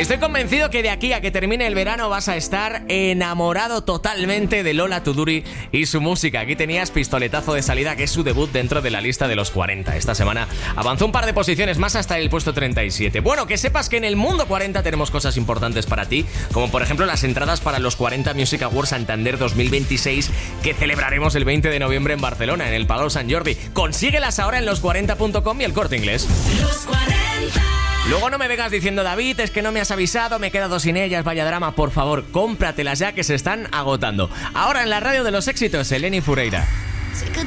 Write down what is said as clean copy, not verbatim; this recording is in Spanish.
Estoy convencido que de aquí a que termine el verano vas a estar enamorado totalmente de Lola Tuduri y su música. Aquí tenías Pistoletazo de Salida, que es su debut dentro de la lista de los 40. Esta semana avanzó un par de posiciones más hasta el puesto 37. Bueno, que sepas que en el Mundo 40 tenemos cosas importantes para ti, como por ejemplo las entradas para los 40 Music Awards Santander 2026, que celebraremos el 20 de noviembre en Barcelona, en el Palau Sant Jordi. Consíguelas ahora en los40.com y el Corte Inglés. Los 40. Luego no me vengas diciendo, David, es que no me has avisado, me he quedado sin ellas, vaya drama. Por favor, cómpratelas ya, que se están agotando. Ahora en la radio de los éxitos, Eleni Fureira.